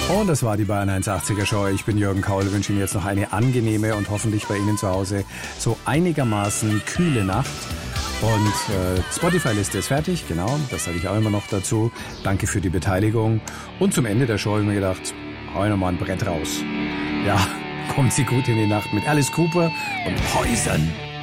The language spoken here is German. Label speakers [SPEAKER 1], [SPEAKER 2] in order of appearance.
[SPEAKER 1] Und das war die Bayern 180er Show. Ich bin Jürgen Kaul, wünsche Ihnen jetzt noch eine angenehme und hoffentlich bei Ihnen zu Hause so einigermaßen kühle Nacht. Und Spotify-Liste ist fertig, genau, das sage ich auch immer noch dazu. Danke für die Beteiligung. Und zum Ende der Show habe ich mir gedacht, hau ich noch mal ein Brett raus. Ja, kommt Sie gut in die Nacht mit Alice Cooper und Poison.